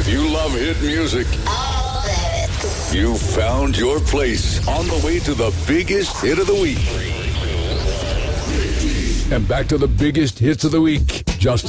If you love hit music, you found your place on the way to the biggest hit of the week. And back to the biggest hits of the week. Justin